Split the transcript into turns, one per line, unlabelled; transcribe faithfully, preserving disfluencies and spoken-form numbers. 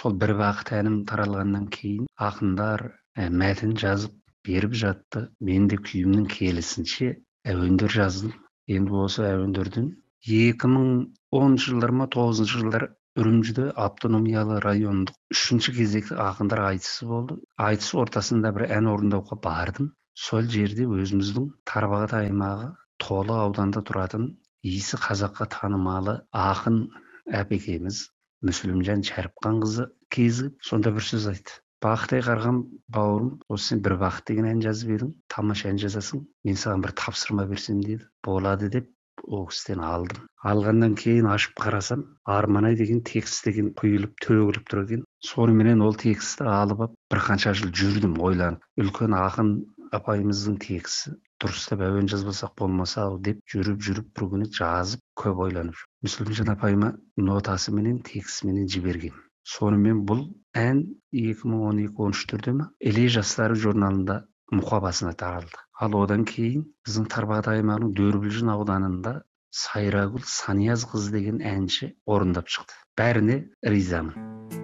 сол бір бақыт әнім таралғаннан кейін ақындар ә, мәтін жазып беріп жатты. Мен де күйімнің келісінше әуендер жаздым. Енді осы әуендерден екі мың оныншы жылдар ма тоғызыншы жылдар Үрімжіде автономиялы райондық үшінші кезекті ақындар айтысы болды. Айтыс ортасында бір ән орындауға бардым. Сол жерде өзіміздің Тарбағатай аймағы Толы ауданда тұратын иісі қазаққа танымалы ақын әпекеміз Мүсілімжан Шәріпқанқызы кезігіп сонда бір сөз айтты. Бақытай қарғам бауырым, осы сен бір бақыт деген ән жазып едің, тамаша ән жазасың, мен саған бір тапсырма берсем деді. Болады деп ол кісіден алдым. Алғаннан кейін ашып қарасам, Арманай деген текст деген құйылып төгіліп тұр екен. Соныменен ол тексті алып алып бір қанша жыл жүрдім ойланып. Үлкен ақын апайымыздың тексті дұрыстап әуен жазбасақ болмаса ау деп жүріп жүріп бір күні жазып көп ойланып жүр. Мүсілімжан апайыма нотасы менен текстіменен жіберген. Сонымен бұл ән екі мың он екі он үштерде ме Іле жастары журналында мұқабасына таралды. Ал одан кейін біздің Тарбағатай аймағының Дөрбілжін ауданында Сайрагүл Саниязқызы деген әнші орындап шықты. Бәріне ризамын.